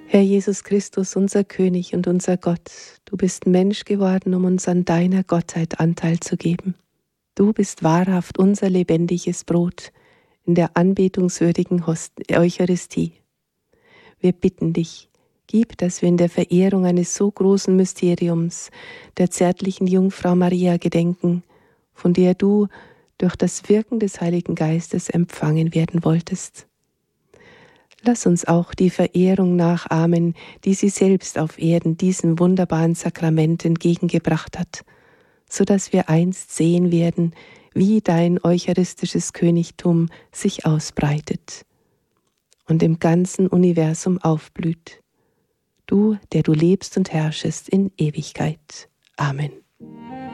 Herr Jesus Christus, unser König und unser Gott, du bist Mensch geworden, um uns an deiner Gottheit Anteil zu geben. Du bist wahrhaft unser lebendiges Brot in der anbetungswürdigen Eucharistie. Wir bitten dich, gib, dass wir in der Verehrung eines so großen Mysteriums, der zärtlichen Jungfrau Maria, gedenken, von der du durch das Wirken des Heiligen Geistes empfangen werden wolltest. Lass uns auch die Verehrung nachahmen, die sie selbst auf Erden diesem wunderbaren Sakrament entgegengebracht hat, so dass wir einst sehen werden, wie dein eucharistisches Königtum sich ausbreitet und im ganzen Universum aufblüht. Du, der du lebst und herrschest in Ewigkeit. Amen.